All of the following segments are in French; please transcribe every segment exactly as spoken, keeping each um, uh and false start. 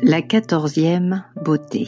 La quatorzième beauté.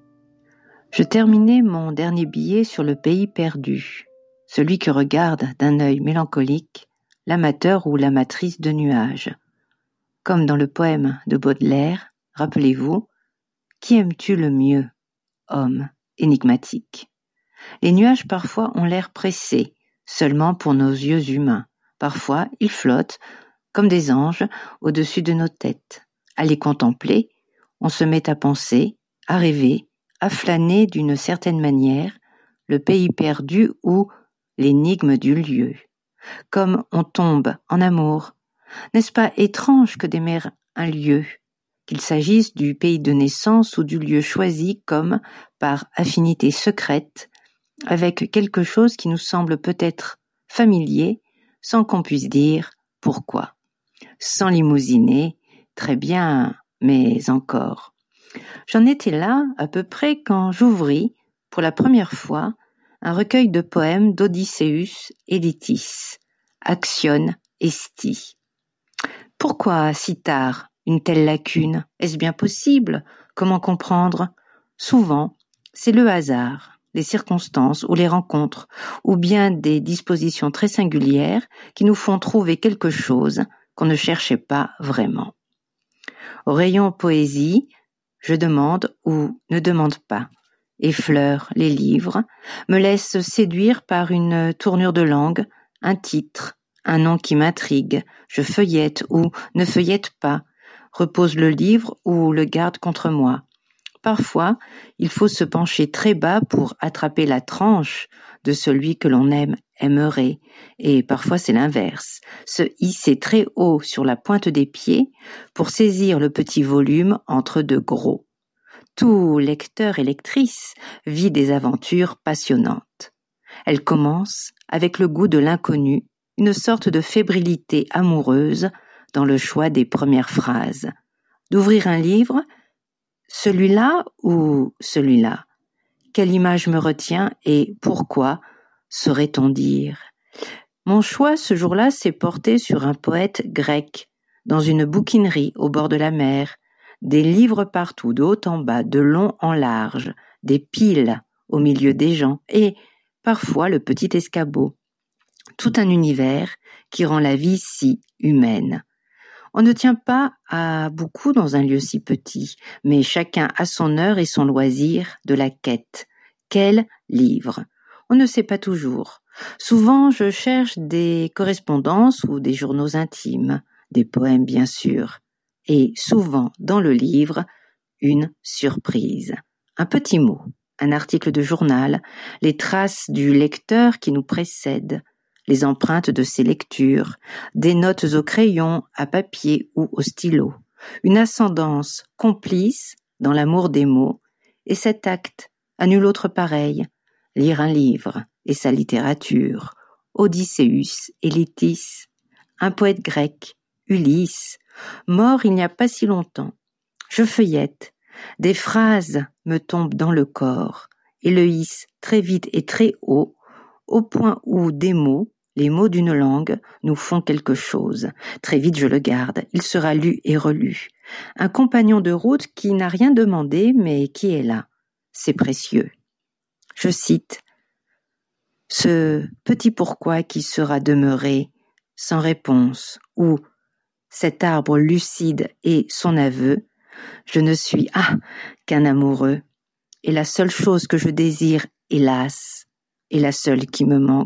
Je terminais mon dernier billet sur le pays perdu, celui que regarde d'un œil mélancolique l'amateur ou l'amatrice de nuages. Comme dans le poème de Baudelaire, rappelez-vous, qui aimes-tu le mieux, homme énigmatique? Les nuages parfois ont l'air pressés, seulement pour nos yeux humains. Parfois, ils flottent, comme des anges, au-dessus de nos têtes. À les contempler, on se met à penser, à rêver, à flâner d'une certaine manière le pays perdu ou l'énigme du lieu. Comme on tombe en amour. N'est-ce pas étrange que d'aimer un lieu, qu'il s'agisse du pays de naissance ou du lieu choisi comme, par affinité secrète, avec quelque chose qui nous semble peut-être familier, sans qu'on puisse dire pourquoi. Sans limousiner, très bien, mais encore. J'en étais là à peu près quand j'ouvris, pour la première fois, un recueil de poèmes d'Odysseus Elitis, Axion Esti. Pourquoi si tard une telle lacune? Est-ce bien possible? Comment comprendre? Souvent, c'est le hasard, les circonstances ou les rencontres, ou bien des dispositions très singulières qui nous font trouver quelque chose qu'on ne cherchait pas vraiment. Au rayon poésie, je demande ou ne demande pas, effleure les livres, me laisse séduire par une tournure de langue, un titre, un nom qui m'intrigue, je feuillette ou ne feuillette pas, repose le livre ou le garde contre moi. Parfois, il faut se pencher très bas pour attraper la tranche de celui que l'on aime aimerait, et parfois c'est l'inverse, se hisser très haut sur la pointe des pieds pour saisir le petit volume entre deux gros. Tout lecteur et lectrice vit des aventures passionnantes. Elles commencent avec le goût de l'inconnu, une sorte de fébrilité amoureuse dans le choix des premières phrases. D'ouvrir un livre, celui-là ou celui-là? Quelle image me retient et pourquoi, saurait-on dire? Mon choix ce jour-là s'est porté sur un poète grec, dans une bouquinerie au bord de la mer, des livres partout, de haut en bas, de long en large, des piles au milieu des gens, et parfois le petit escabeau. Tout un univers qui rend la vie si humaine. On ne tient pas à beaucoup dans un lieu si petit, mais chacun a son heure et son loisir de la quête. Quel livre? On ne sait pas toujours. Souvent, je cherche des correspondances ou des journaux intimes, des poèmes bien sûr, et souvent dans le livre, une surprise. Un petit mot, un article de journal, les traces du lecteur qui nous précède, les empreintes de ses lectures, des notes au crayon, à papier ou au stylo, une ascendance complice dans l'amour des mots, et cet acte, à nul autre pareil, lire un livre et sa littérature, Odysseus Elitis, un poète grec, Ulysse, mort il n'y a pas si longtemps. Je feuillette, des phrases me tombent dans le corps, et le hissent très vite et très haut, au point où des mots, les mots d'une langue, nous font quelque chose. Très vite je le garde, il sera lu et relu. Un compagnon de route qui n'a rien demandé, mais qui est là. C'est précieux. Je cite « Ce petit pourquoi qui sera demeuré sans réponse, ou cet arbre lucide et son aveu, je ne suis, ah, qu'un amoureux, et la seule chose que je désire, hélas, est la seule qui me manque. »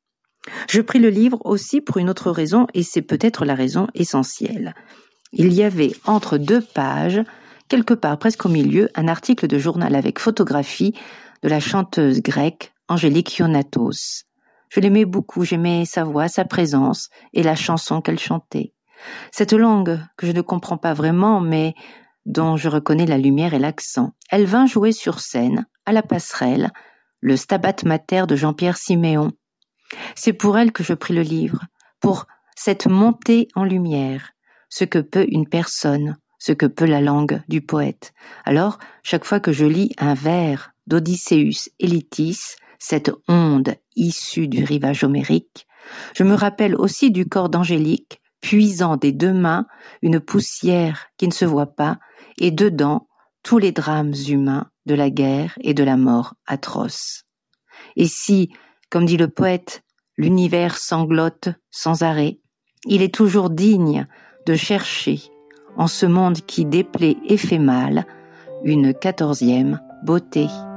Je pris le livre aussi pour une autre raison, et c'est peut-être la raison essentielle. Il y avait entre deux pages, quelque part presque au milieu, un article de journal avec photographie de la chanteuse grecque Angélique Ionatos. Je l'aimais beaucoup, j'aimais sa voix, sa présence et la chanson qu'elle chantait. Cette langue que je ne comprends pas vraiment, mais dont je reconnais la lumière et l'accent. Elle vint jouer sur scène, à la Passerelle, le Stabat Mater de Jean-Pierre Siméon. C'est pour elle que je pris le livre, pour cette montée en lumière, ce que peut une personne, ce que peut la langue du poète. Alors, chaque fois que je lis un vers d'Odysseus Elitis, cette onde issue du rivage homérique, je me rappelle aussi du corps d'Angélique, puisant des deux mains une poussière qui ne se voit pas, et dedans tous les drames humains de la guerre et de la mort atroce. Et si, comme dit le poète, l'univers sanglote sans arrêt, il est toujours digne de chercher, en ce monde qui déplaît et fait mal, une quatorzième beauté.